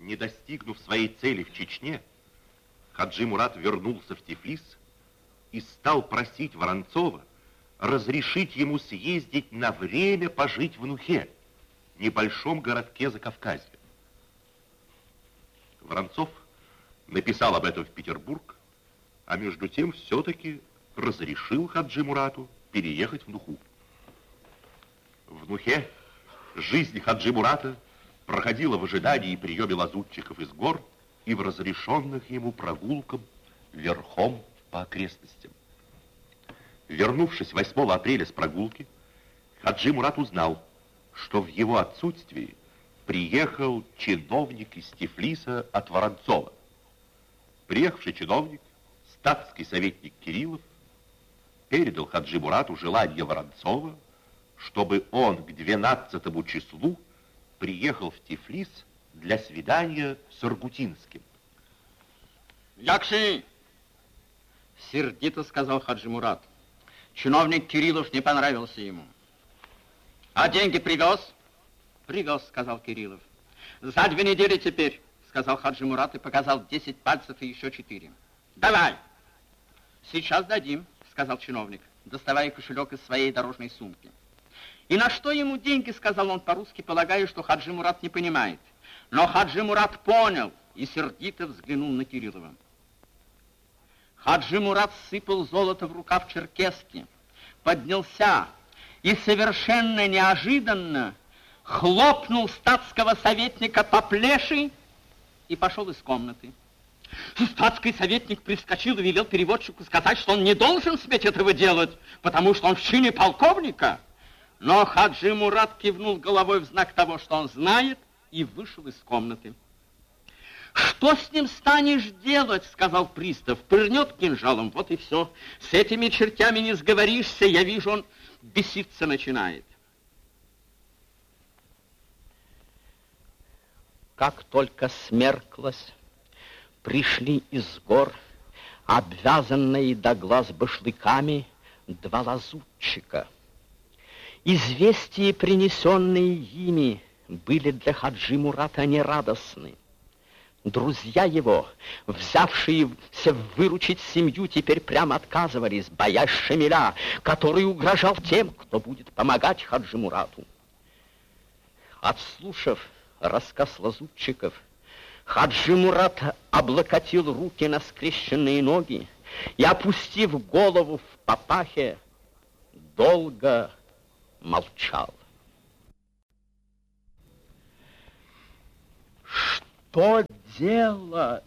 Не достигнув своей цели в Чечне, Хаджи Мурат вернулся в Тифлис и стал просить Воронцова разрешить ему съездить на время пожить в Нухе, небольшом городке Закавказья. Воронцов написал об этом в Петербург, а между тем все-таки разрешил Хаджи Мурату переехать в Нуху. В Нухе жизнь Хаджи Мурата проходила в ожидании и приеме лазутчиков из гор и в разрешенных ему прогулкам верхом по окрестностям. Вернувшись 8 апреля с прогулки, Хаджи Мурат узнал, что в его отсутствии приехал чиновник из Тифлиса от Воронцова. Приехавший чиновник, статский советник Кириллов, передал Хаджи Мурату желание Воронцова, чтобы он к 12 числу приехал в Тифлис для свидания с Аргутинским. Якши! Сердито сказал Хаджи Мурат. Чиновник Кириллов не понравился ему. А деньги привез? Привез, сказал Кириллов. За 2 недели теперь, сказал Хаджи Мурат и показал 10 пальцев и еще 4. Давай! Сейчас дадим, сказал чиновник, доставая кошелек из своей дорожной сумки. И на что ему деньги, сказал он по-русски, полагая, что Хаджи Мурат не понимает. Но Хаджи Мурат понял и сердито взглянул на Кириллова. Хаджи Мурат сыпал золото в рукав черкески, поднялся и совершенно неожиданно хлопнул статского советника по плеши и пошел из комнаты. Статский советник прискочил и велел переводчику сказать, что он не должен сметь этого делать, потому что он в чине полковника. Но Хаджи Мурат кивнул головой в знак того, что он знает, и вышел из комнаты. «Что с ним станешь делать?» — сказал пристав. «Пырнет кинжалом, вот и все. С этими чертями не сговоришься, я вижу, он беситься начинает». Как только смерклось, пришли из гор, обвязанные до глаз башлыками, 2 лазутчика. Известия, принесенные ими, были для Хаджи Мурата нерадостны. Друзья его, взявшиеся выручить семью, теперь прямо отказывались, боясь Шамиля, который угрожал тем, кто будет помогать Хаджи Мурату. Отслушав рассказ лазутчиков, Хаджи Мурат облокотил руки на скрещенные ноги и, опустив голову в папахе, долго молчал. Что делать?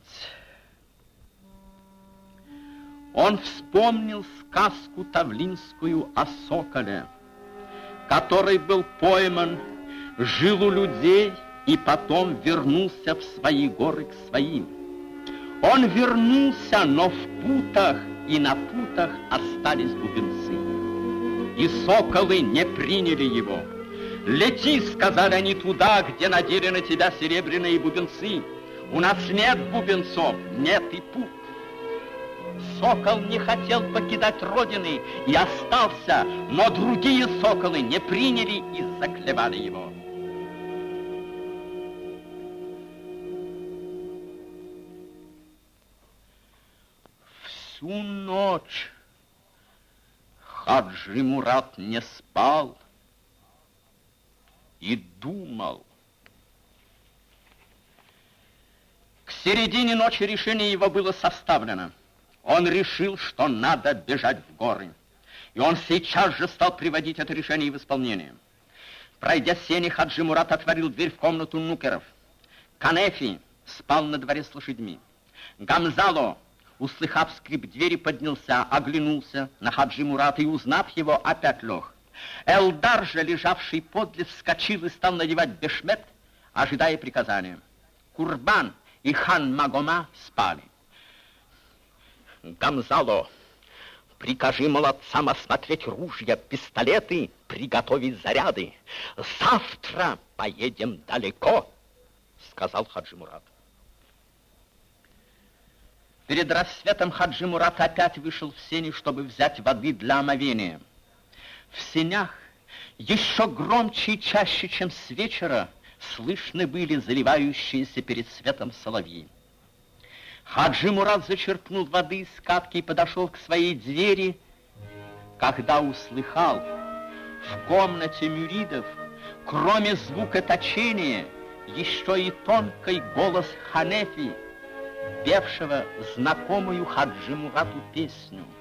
Он вспомнил сказку тавлинскую о соколе, который был пойман, жил у людей и потом вернулся в свои горы к своим. Он вернулся, но в путах и на путах остались бубенцы. И соколы не приняли его. «Лети», — сказали они, — «туда, где надели на тебя серебряные бубенцы. У нас нет бубенцов, нет и пут». Сокол не хотел покидать родины и остался, но другие соколы не приняли и заклевали его. Всю ночь Хаджи Мурат не спал и думал. К середине ночи решение его было составлено. Он решил, что надо бежать в горы. И он сейчас же стал приводить это решение в исполнение. Пройдя сени, Хаджи Мурат отворил дверь в комнату нукеров. Канефи спал на дворе с лошадьми. Гамзало, услыхав скрип двери, поднялся, оглянулся на Хаджи Мурата и, узнав его, опять лег. Элдар же, лежавший подле, вскочил и стал надевать бешмет, ожидая приказания. Курбан и хан Магома спали. Гамзало, прикажи молодцам осмотреть ружья, пистолеты, приготовить заряды. Завтра поедем далеко, сказал Хаджи Мурат. Перед рассветом Хаджи Мурат опять вышел в сени, чтобы взять воды для омовения. В сенях еще громче и чаще, чем с вечера, слышны были заливающиеся перед светом соловьи. Хаджи Мурат зачерпнул воды из катки и подошел к своей двери, когда услыхал в комнате мюридов, кроме звука точения, еще и тонкий голос Ханефи, певшего знакомую Хаджи Мурату песню.